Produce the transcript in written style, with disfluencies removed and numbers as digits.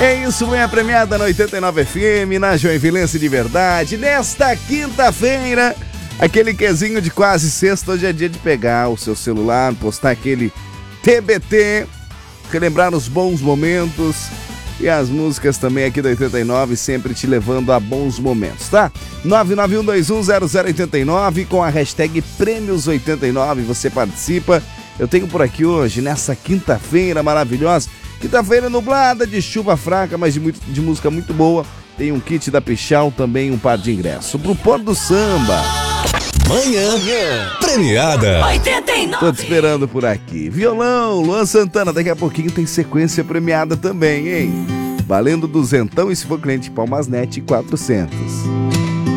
É isso, manhã premiada na 89 FM, na Joinvilense de verdade. Nesta quinta-feira, aquele quezinho de quase sexta, hoje é dia de pegar o seu celular, postar aquele TBT, relembrar os bons momentos e as músicas também aqui da 89, sempre te levando a bons momentos, tá? 991210089 com a hashtag Prêmios89, você participa. Eu tenho por aqui hoje, nessa quinta-feira maravilhosa, quinta-feira nublada, de chuva fraca, mas de música muito boa. Tem um kit da Pichal, também um par de ingressos pro Pôr do Samba. Manhã premiada. 89. Tô te esperando por aqui. Violão, Luan Santana, daqui a pouquinho tem sequência premiada também, hein? Valendo duzentão e se for cliente Palmas Net, 400.